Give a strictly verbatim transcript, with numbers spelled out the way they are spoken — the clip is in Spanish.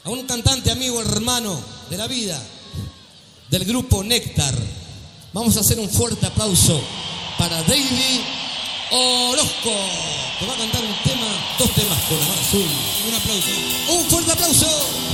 a un cantante amigo, hermano de la vida, del grupo Néctar. Vamos a hacer un fuerte aplauso para David Orozco, que va a cantar un tema, dos temas con la mano azul. Un aplauso. Un fuerte aplauso.